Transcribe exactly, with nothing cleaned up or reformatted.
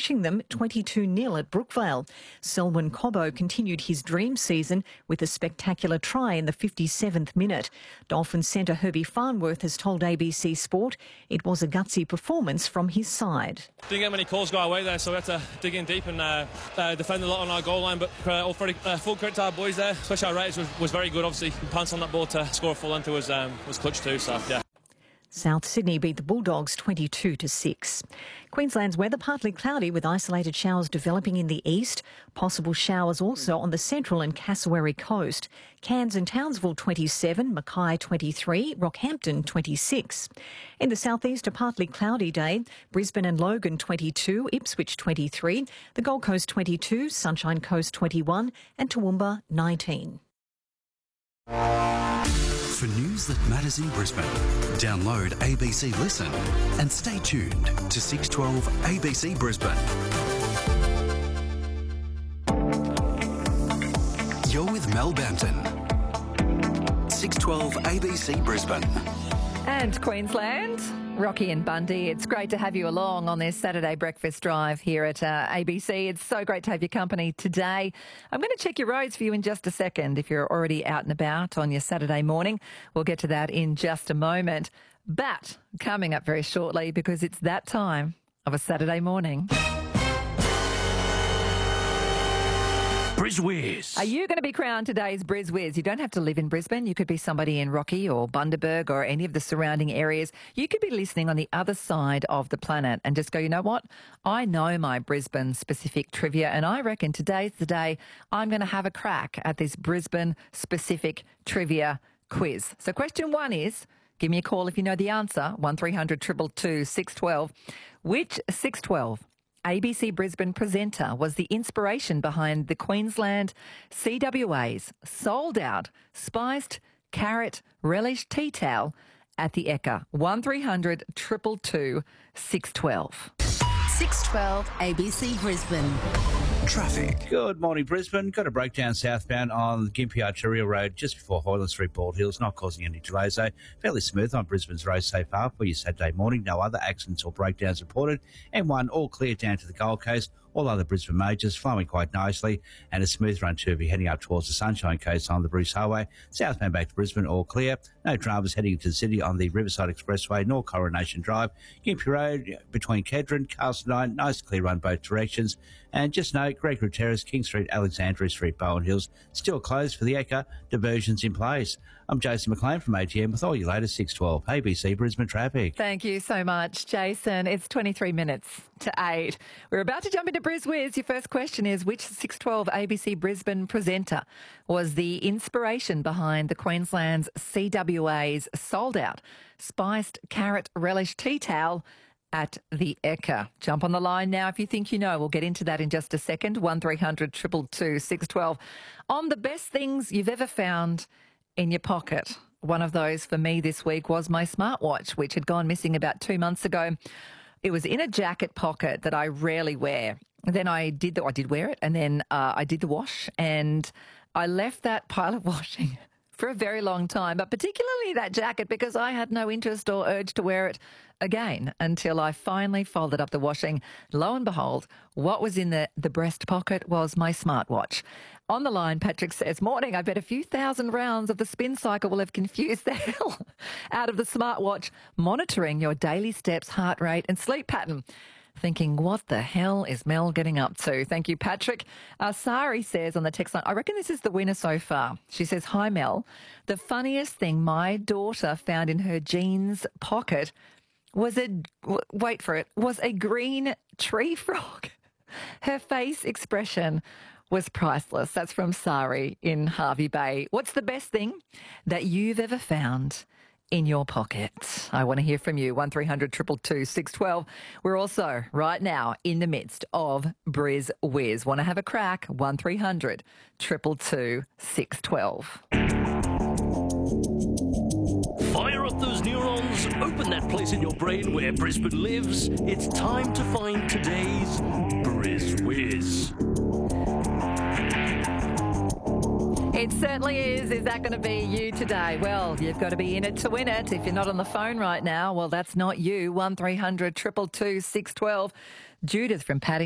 thrashing them twenty-two nil at Brookvale. Selwyn Cobbo continued his dream season with a spectacular try in the fifty-seventh minute. Dolphins centre Herbie Farnworth has told A B C Sport it was a gutsy performance from his side. Didn't get many calls go our way there, so we had to dig in deep and uh, uh, defend a lot on our goal line, but uh, all pretty, uh, full credit to our boys there, especially our Raiders was, was very good. Obviously, pounced on that ball to score a full length was, um, was clutch too, so yeah. South Sydney beat the Bulldogs twenty-two to six. Queensland's weather partly cloudy with isolated showers developing in the east. Possible showers also on the central and Cassowary coast. Cairns and Townsville twenty-seven, Mackay twenty-three, Rockhampton twenty-six. In the southeast, a partly cloudy day. Brisbane and Logan twenty-two, Ipswich twenty-three, the Gold Coast twenty-two, Sunshine Coast twenty-one and Toowoomba nineteen. For news that matters in Brisbane, download A B C Listen and stay tuned to six twelve A B C Brisbane. You're with Mel Bampton. six twelve A B C Brisbane. And Queensland, Rocky and Bundy, it's great to have you along on this Saturday breakfast drive here at uh, A B C. It's so great to have your company today. I'm going to check your roads for you in just a second if you're already out and about on your Saturday morning. We'll get to that in just a moment. But coming up very shortly, because it's that time of a Saturday morning. BrizWhiz. Are you going to be crowned today's BrizWhiz? You don't have to live in Brisbane. You could be somebody in Rocky or Bundaberg or any of the surrounding areas. You could be listening on the other side of the planet and just go, you know what? I know my Brisbane-specific trivia, and I reckon today's the day I'm going to have a crack at this Brisbane-specific trivia quiz. So question one is, give me a call if you know the answer, one three hundred two two two six one two. Which six twelve A B C Brisbane presenter was the inspiration behind the Queensland C W A's sold-out spiced carrot relish tea towel at the Ekka? one three hundred two two two six one two. six twelve A B C Brisbane. Traffic. Good morning, Brisbane. Got a breakdown southbound on Gympie Arterial Road just before Hoyland Street, Bald Hills, not causing any delays, though. Fairly smooth on Brisbane's Road Safe Path for your Saturday morning. No other accidents or breakdowns reported. M one all clear down to the Gold Coast. All other Brisbane majors flowing quite nicely, and a smooth run too if you're heading up towards the Sunshine Coast on the Bruce Highway. Southbound back to Brisbane, all clear. No dramas heading into the city on the Riverside Expressway nor Coronation Drive. Gympie Road between Kedron, Carlston, nice clear run both directions. And just note, Gregory Terrace, King Street, Alexandria Street, Bowen Hills, still closed for the Ekka. Diversions in place. I'm Jason McLean from A T M with all your latest six twelve A B C Brisbane traffic. Thank you so much, Jason. It's twenty-three minutes to eight. We're about to jump into BrizWhiz. Your first question is, which six twelve A B C Brisbane presenter was the inspiration behind the Queensland's C W A's sold-out spiced carrot relish tea towel at the Ekka? Jump on the line now if you think you know. We'll get into that in just a second. one three hundred two two two six one two. On the best things you've ever found in your pocket. One of those for me this week was my smartwatch, which had gone missing about two months ago. It was in a jacket pocket that I rarely wear. Then I did the, I did wear it, and then uh, I did the wash, and I left that pile of washing for a very long time, but particularly that jacket, because I had no interest or urge to wear it again until I finally folded up the washing. Lo and behold, what was in the, the breast pocket was my smartwatch. On the line, Patrick says, morning, I bet a few thousand rounds of the spin cycle will have confused the hell out of the smartwatch, monitoring your daily steps, heart rate and sleep pattern. Thinking, what the hell is Mel getting up to? Thank you, Patrick. Uh, Sari says on the text line, I reckon this is the winner so far. She says, hi, Mel. The funniest thing my daughter found in her jeans pocket was a, wait for it, was a green tree frog. Her face expression was priceless. That's from Sari in Harvey Bay. What's the best thing that you've ever found in your pocket? I want to hear from you. one three hundred two two two six one two. We're also right now in the midst of BrizWhiz. Want to have a crack? one three hundred two two two six one two. Fire up those neurons, open that place in your brain where Brisbane lives. It's time to find today's BrizWhiz. It certainly is. Is that going to be you today? Well, you've got to be in it to win it. If you're not on the phone right now, well, that's not you. one three hundred two two two six one two. Judith from Paddington.